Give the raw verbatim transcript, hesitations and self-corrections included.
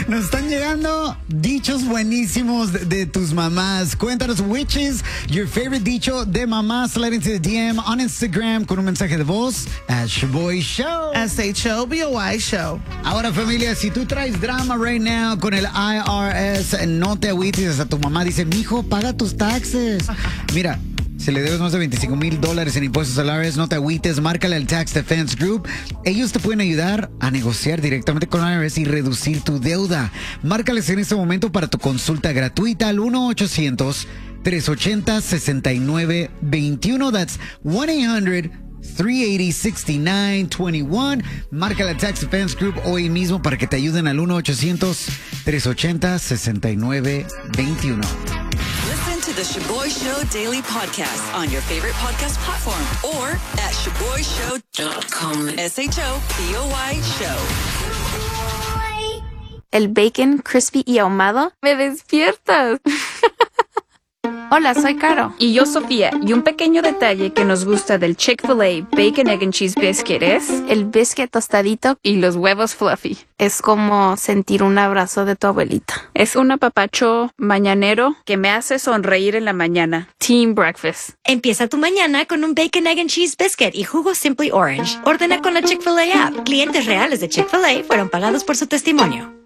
Nos están llegando dichos buenísimos de, de tus mamás. Cuéntanos, which is your favorite dicho de mamá? Slide into the D M on Instagram con un mensaje de voz at Shaboy Show. S H O B O Y Show. Ahora, familia, si tú traes drama right now con el I R S, no te agüites. A tu mamá dice, mijo, paga tus taxes. Mira, si le debes más de veinticinco mil dólares en impuestos al I R S, no te agüites, márcale al Tax Defense Group. Ellos te pueden ayudar a negociar directamente con el I R S y reducir tu deuda. Márcales en este momento para tu consulta gratuita al uno ochocientos, tres ochenta, sesenta y nueve veintiuno. That's one eight hundred, three eighty, sixty-nine twenty-one. Márcale al Tax Defense Group hoy mismo para que te ayuden al uno ochocientos, tres ochenta, sesenta y nueve veintiuno. Listen to the Shaboy Show Daily Podcast on your favorite podcast platform or at shaboy show dot com. S H O B O Y Show. El bacon crispy y ahumado me despiertas. Hola, soy Caro. Y yo, Sofía. Y un pequeño detalle que nos gusta del Chick-fil-A Bacon, Egg and Cheese Biscuit es el biscuit tostadito y los huevos fluffy. Es como sentir un abrazo de tu abuelita. Es un apapacho mañanero que me hace sonreír en la mañana. Team Breakfast. Empieza tu mañana con un Bacon, Egg and Cheese Biscuit y jugo Simply Orange. Ordena con la Chick-fil-A app. Clientes reales de Chick-fil-A fueron pagados por su testimonio.